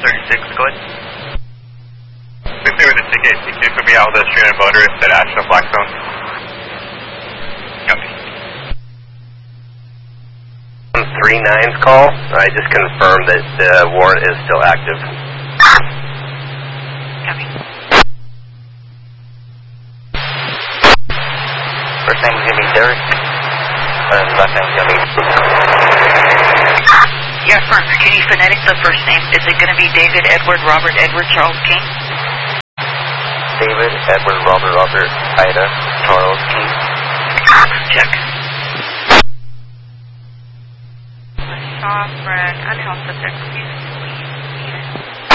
36, go ahead. Simply with the ticket, you can put me out with a stranded motorist at Asheville Blackstone. Copy. 39's call. I just confirmed that the warrant is still active. Copy. First name is going to be Derek. Last name is going to be... Yeah, firm. Can you phonetic the first name? Is it going to be David, Edward, Robert, Edward, Charles, King? David, Edward, Robert, Ida, Charles, King. Check. Shaw, Fred, unhelpful,